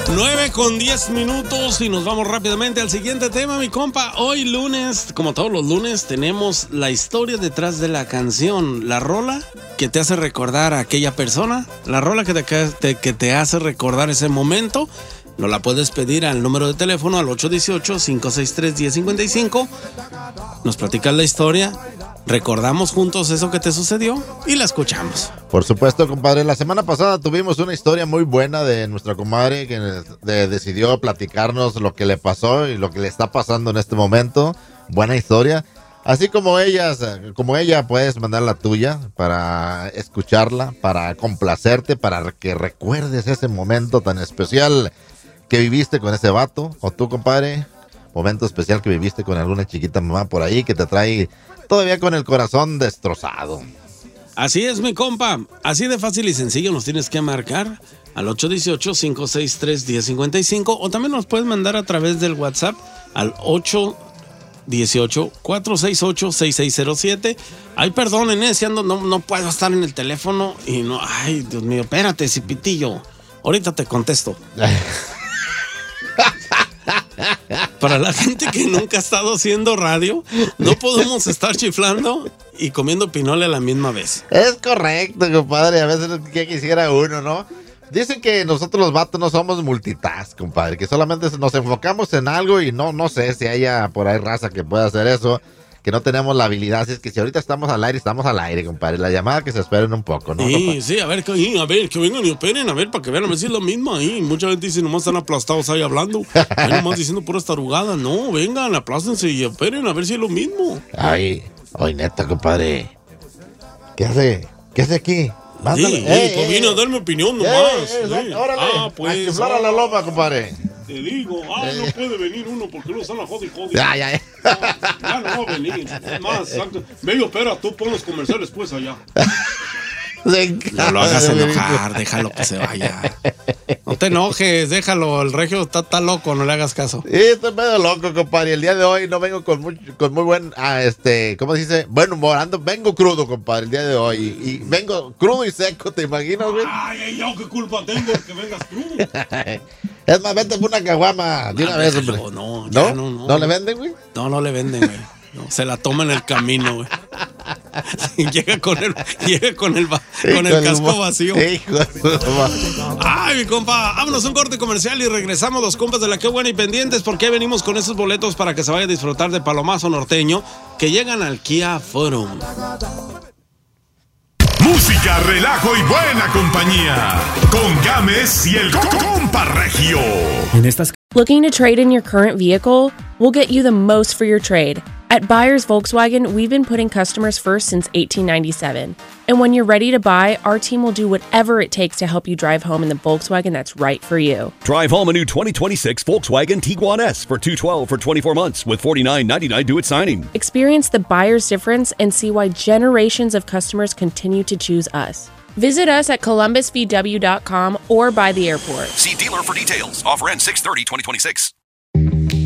9:10 y nos vamos rápidamente al siguiente tema, mi compa. Hoy lunes, como todos los lunes, tenemos la historia detrás de la canción. La rola que te hace recordar a aquella persona, la rola que te hace recordar ese momento. Nos la puedes pedir al número de teléfono al 818-563-1055. Nos platicas la historia, recordamos juntos eso que te sucedió y la escuchamos. Por supuesto, compadre. La semana pasada tuvimos una historia muy buena de nuestra comadre que decidió platicarnos lo que le pasó y lo que le está pasando en este momento. Buena historia. Así como ella, puedes mandar la tuya para escucharla, para complacerte, para que recuerdes ese momento tan especial que viviste con ese vato. O tú, compadre, momento especial que viviste con alguna chiquita mamá por ahí que te trae todavía con el corazón destrozado. Así es, mi compa. Así de fácil y sencillo nos tienes que marcar al 818-563-1055 o también nos puedes mandar a través del WhatsApp al 818-468-6607. Ay, perdonen, si ando, no puedo estar en el teléfono y no. Ay, Dios mío, espérate, Cipitillo. Ahorita te contesto. Para la gente que nunca ha estado haciendo radio, no podemos estar chiflando y comiendo pinole a la misma vez. Es correcto, compadre. A veces que quisiera uno, ¿no? Dicen que nosotros los vatos no somos multitask, compadre, que solamente nos enfocamos en algo y no sé si haya por ahí raza que pueda hacer eso, que no tenemos la habilidad. Así es que si ahorita estamos al aire, compadre. La llamada que se esperen un poco, ¿no? Sí, a ver, que vengan y operen, a ver, para que vean, a ver si es lo mismo ahí. Mucha gente dice, nomás están aplastados ahí hablando. Ahí nomás diciendo puras tarugadas. No, vengan, aplástense y operen, a ver si es lo mismo. Ay, neta, compadre. ¿Qué hace aquí? Mándale. Sí, pues vine a darme opinión nomás. Órale, pues. A chiflar a la loma, compadre. Te digo, no puede venir uno porque no están a jodi. Ya. Ya no va a venir. Es más, medio espera, tú pon los comerciales pues allá. No lo hagas enojar, déjalo que se vaya. No te enojes, déjalo, el regio está loco, no le hagas caso. Sí, estoy medio loco, compadre. El día de hoy no vengo con muy buen, ¿cómo se dice? Buen humor. Vengo crudo, compadre, el día de hoy. Y vengo crudo y seco, ¿te imaginas, güey? Ay, yo qué culpa tengo que vengas crudo. Es más, vente por una caguama de una vez, hombre. No. ¿No le venden, güey? No le venden, güey. No, se la toma en el camino, güey. Llega con el casco vacío. Ay, mi compa, vámonos a un corte comercial y regresamos los compas de la Qué Buena y pendientes porque venimos con esos boletos para que se vaya a disfrutar de Palomazo Norteño que llegan al Kia Forum. Música, relajo y buena compañía con Gámez y el compa Regio. Looking to trade in your current vehicle? We'll get you the most for your trade. At Buyers Volkswagen, we've been putting customers first since 1897. And when you're ready to buy, our team will do whatever it takes to help you drive home in the Volkswagen that's right for you. Drive home a new 2026 Volkswagen Tiguan S for $212 for 24 months with $49.99 due at signing. Experience the buyer's difference and see why generations of customers continue to choose us. Visit us at columbusvw.com or by the airport. See dealer for details. Offer ends 6/30/2026.